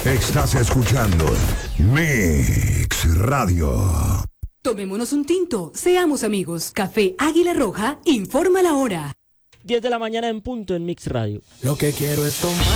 Estás escuchando Mix Radio. Tomémonos un tinto, seamos amigos. Café Águila Roja informa la hora. 10 de la mañana en punto en Mix Radio. Lo que quiero es tomar.